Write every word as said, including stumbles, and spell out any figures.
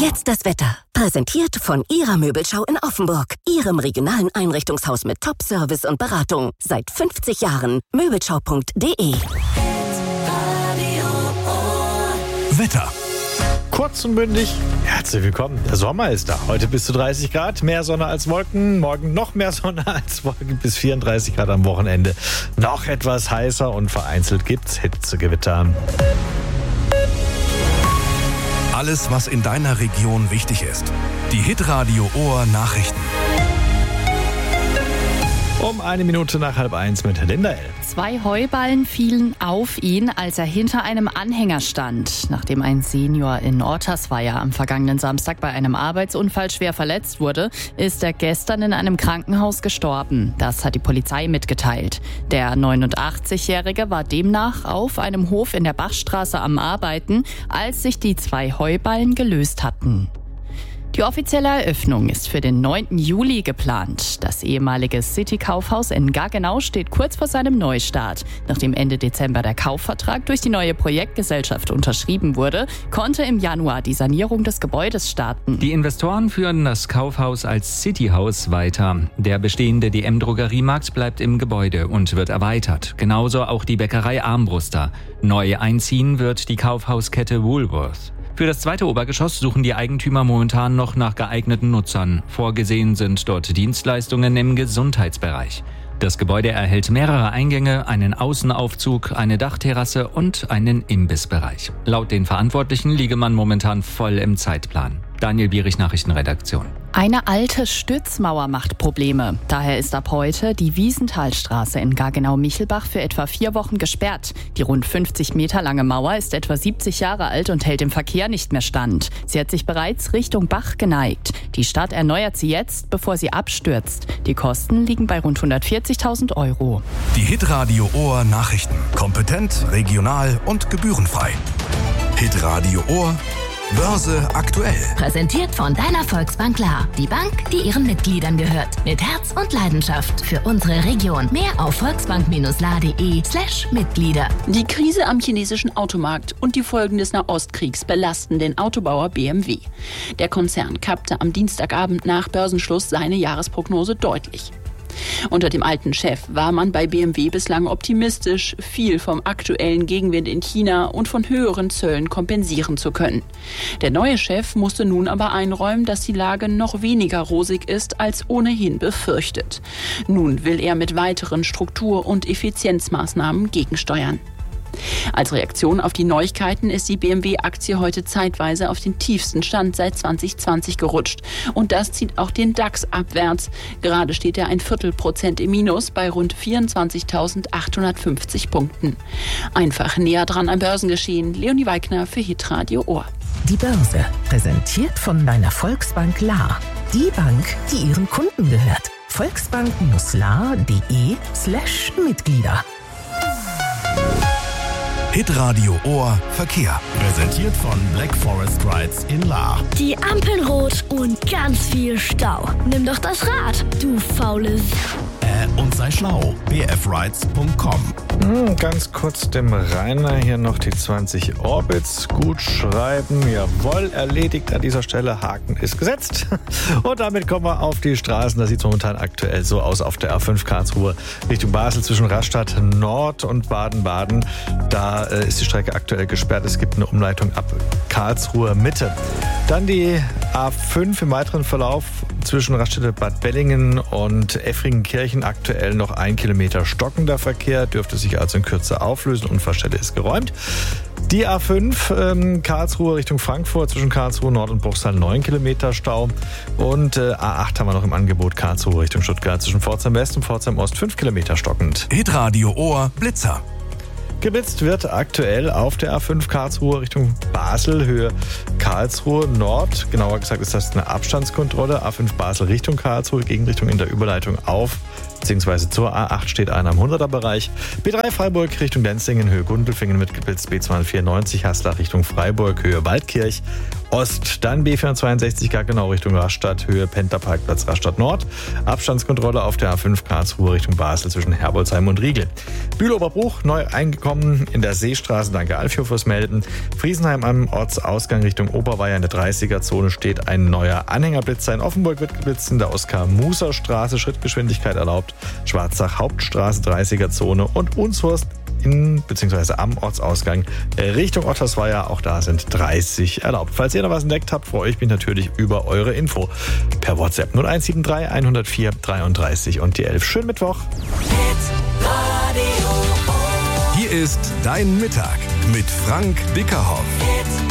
Jetzt das Wetter. Präsentiert von Ihrer Möbelschau in Offenburg. Ihrem regionalen Einrichtungshaus mit Top-Service und Beratung. Seit fünfzig Jahren. Möbelschau punkt de. Wetter. Kurz und bündig, herzlich willkommen. Der Sommer ist da. Heute bis zu dreißig Grad, mehr Sonne als Wolken. Morgen noch mehr Sonne als Wolken, bis vierunddreißig Grad am Wochenende. Noch etwas heißer und vereinzelt gibt's Hitzegewitter. Alles, was in deiner Region wichtig ist. Die Hitradio Ohr Nachrichten. Um eine Minute nach halb eins mit Linda L. Zwei Heuballen fielen auf ihn, als er hinter einem Anhänger stand. Nachdem ein Senior in Ortersweier am vergangenen Samstag bei einem Arbeitsunfall schwer verletzt wurde, ist er gestern in einem Krankenhaus gestorben. Das hat die Polizei mitgeteilt. Der neunundachtzigjährige war demnach auf einem Hof in der Bachstraße am Arbeiten, als sich die zwei Heuballen gelöst hatten. Die offizielle Eröffnung ist für den neunten Juli geplant. Das ehemalige City-Kaufhaus in Gaggenau steht kurz vor seinem Neustart. Nachdem Ende Dezember der Kaufvertrag durch die neue Projektgesellschaft unterschrieben wurde, konnte im Januar die Sanierung des Gebäudes starten. Die Investoren führen das Kaufhaus als Cityhaus weiter. Der bestehende D M-Drogeriemarkt bleibt im Gebäude und wird erweitert. Genauso auch die Bäckerei Armbruster. Neu einziehen wird die Kaufhauskette Woolworth. Für das zweite Obergeschoss suchen die Eigentümer momentan noch nach geeigneten Nutzern. Vorgesehen sind dort Dienstleistungen im Gesundheitsbereich. Das Gebäude erhält mehrere Eingänge, einen Außenaufzug, eine Dachterrasse und einen Imbissbereich. Laut den Verantwortlichen liege man momentan voll im Zeitplan. Daniel Bierich, Nachrichtenredaktion. Eine alte Stützmauer macht Probleme. Daher ist ab heute die Wiesenthalstraße in Gaggenau-Michelbach für etwa vier Wochen gesperrt. Die rund fünfzig Meter lange Mauer ist etwa siebzig Jahre alt und hält im Verkehr nicht mehr stand. Sie hat sich bereits Richtung Bach geneigt. Die Stadt erneuert sie jetzt, bevor sie abstürzt. Die Kosten liegen bei rund hundertvierzigtausend Euro. Die Hitradio Ohr Nachrichten. Kompetent, regional und gebührenfrei. Hitradio Ohr Börse aktuell. Präsentiert von deiner Volksbank Lahr. Die Bank, die ihren Mitgliedern gehört. Mit Herz und Leidenschaft für unsere Region. Mehr auf volksbank-lahr.de slash Mitglieder. Die Krise am chinesischen Automarkt und die Folgen des Nahostkriegs belasten den Autobauer B M W. Der Konzern kappte am Dienstagabend nach Börsenschluss seine Jahresprognose deutlich. Unter dem alten Chef war man bei B M W bislang optimistisch, viel vom aktuellen Gegenwind in China und von höheren Zöllen kompensieren zu können. Der neue Chef musste nun aber einräumen, dass die Lage noch weniger rosig ist als ohnehin befürchtet. Nun will er mit weiteren Struktur- und Effizienzmaßnahmen gegensteuern. Als Reaktion auf die Neuigkeiten ist die B M W-Aktie heute zeitweise auf den tiefsten Stand seit zwanzig zwanzig gerutscht. Und das zieht auch den DAX abwärts. Gerade steht er ein Viertelprozent im Minus bei rund vierundzwanzigtausendachthundertfünfzig Punkten. Einfach näher dran am Börsengeschehen. Leonie Weigner für Hitradio Ohr. Die Börse, präsentiert von deiner Volksbank Lahr. Die Bank, die ihren Kunden gehört. volksbank-lahr.de slash Mitglieder. Hitradio Ohr Verkehr. Präsentiert von Black Forest Rides in Lahr. Die Ampeln rot und ganz viel Stau. Nimm doch das Rad, du faules. Äh, und sei schlau. b f rides punkt com. Hm, ganz kurz dem Rainer hier noch die zwanzig Orbits gut schreiben. Jawohl, erledigt an dieser Stelle. Haken ist gesetzt. Und damit kommen wir auf die Straßen. Da sieht es momentan aktuell so aus auf der A fünf Karlsruhe Richtung Basel zwischen Rastatt Nord und Baden-Baden. Da äh, ist die Strecke aktuell gesperrt. Es gibt eine Umleitung ab Karlsruhe Mitte. Dann die A fünf im weiteren Verlauf zwischen Raststätte-Bad Bellingen und Effringenkirchen. Aktuell noch ein Kilometer stockender Verkehr, dürfte sich also in Kürze auflösen. Unfallstelle ist geräumt. Die A fünf ähm, Karlsruhe Richtung Frankfurt zwischen Karlsruhe Nord und Bruchsal neun Kilometer Stau. Und äh, A acht haben wir noch im Angebot Karlsruhe Richtung Stuttgart zwischen Pforzheim West und Pforzheim Ost fünf Kilometer stockend. Hitradio Ohr Blitzer. Geblitzt wird aktuell auf der A fünf Karlsruhe Richtung Basel, Höhe Karlsruhe Nord. Genauer gesagt ist das eine Abstandskontrolle. A fünf Basel Richtung Karlsruhe, Gegenrichtung in der Überleitung auf beziehungsweise zur A acht steht einer im hunderter Bereich. B drei Freiburg Richtung Lenzingen, Höhe Gundelfingen mit geblitzt. B zweihundertvierundneunzig Haslach Richtung Freiburg, Höhe Waldkirch. Ost. Dann B vierhundertzweiundsechzig Gaggenau Richtung Rastatt, Höhe Pendlerparkplatz Rastatt Nord. Abstandskontrolle auf der A fünf Karlsruhe Richtung Basel zwischen Herbolzheim und Riegel. Bühl-Oberbruch neu eingekommen in der Seestraße. Danke Alfio fürs Melden. Friesenheim am Ortsausgang Richtung Oberweier in der dreißiger-Zone steht ein neuer Anhängerblitzer. In Offenburg wird geblitzt in der Oskar-Muser-Straße. Schrittgeschwindigkeit erlaubt. Schwarzach Hauptstraße dreißiger-Zone und Unshorst in bzw. am Ortsausgang Richtung Ottersweier. Auch da sind dreißig erlaubt. Falls ihr noch was entdeckt habt, freue ich mich natürlich über eure Info. Per WhatsApp null eins sieben drei eins null vier dreiunddreißig und die elf. Schönen Mittwoch. Hier ist Dein Mittag mit Frank Bickerhoff.